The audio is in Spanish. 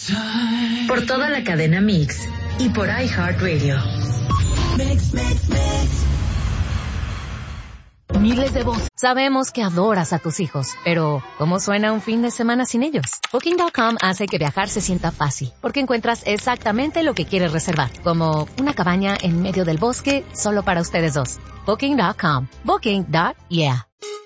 Por toda la cadena Mix y por iHeartRadio. Miles de voces. Sabemos que adoras a tus hijos, pero ¿cómo suena un fin de semana sin ellos? Booking.com hace que viajar se sienta fácil, porque encuentras exactamente lo que quieres reservar, como una cabaña en medio del bosque solo para ustedes dos. Booking.com. Booking.yeah.